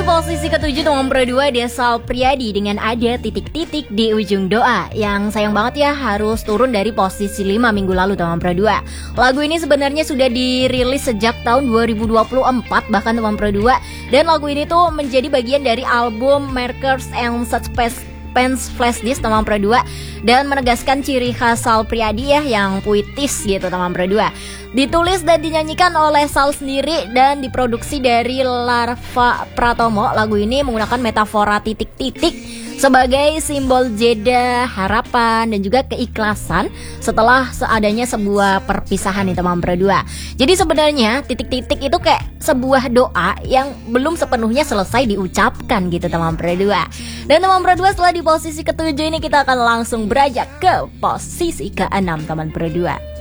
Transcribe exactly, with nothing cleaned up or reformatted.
Di posisi ketujuh nomor berdua ada Sal Priadi dengan Ada Titik-Titik di Ujung Doa, yang sayang banget ya harus turun dari posisi lima minggu lalu nomor berdua. Lagu ini sebenarnya sudah dirilis sejak tahun dua ribu dua puluh empat bahkan nomor berdua, dan lagu ini tuh menjadi bagian dari album Markers and Suspense Pens Flash Disk teman berdua, dan menegaskan ciri khas Sal Priadi ya yang puitis gitu teman berdua. Ditulis dan dinyanyikan oleh Sal sendiri dan diproduksi dari Larva Pratomo. Lagu ini menggunakan metafora titik-titik sebagai simbol jeda, harapan, dan juga keikhlasan setelah seadanya sebuah perpisahan nih teman berdua. Jadi sebenarnya titik-titik itu kayak sebuah doa yang belum sepenuhnya selesai diucapkan gitu teman berdua. Dan teman berdua, setelah di posisi ketujuh ini kita akan langsung beranjak ke posisi keenam teman berdua.